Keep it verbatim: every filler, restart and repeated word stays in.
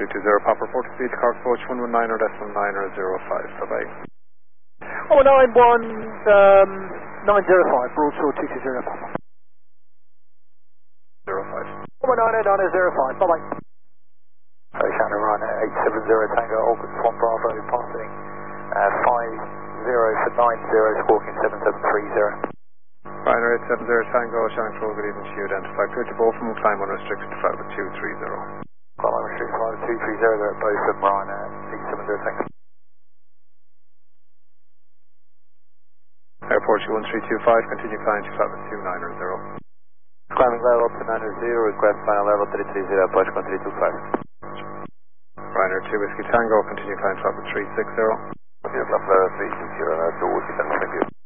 two two zero, Papa report to speed, car approach one one nine or decimal nine or zero five, bye bye. one nine one nine zero five, broadsword two two zero, Papa. zero five. one nine nine zero five, bye bye. Sorry, Shannon, run eight seven zero Tango, Open Swan Bravo, passing uh, five zero for nine zero, squawking seven seven three zero. Ryanair eight seven zero Tango, Shannon Control, good evening to you, identify clear to both from climb unrestricted to flight with two three zero. Climb unrestricted flight with two three zero, they're at both of Ryanair eight seven zero Tango. Airport one three two five, continue flying to flight with two nine zero. Climbing level up to nine zero, request final level three three zero, approach one three two five. Ryanair two Whiskey Tango, continue flying to flight with three six zero. Level three six zero, that's all we can thank you.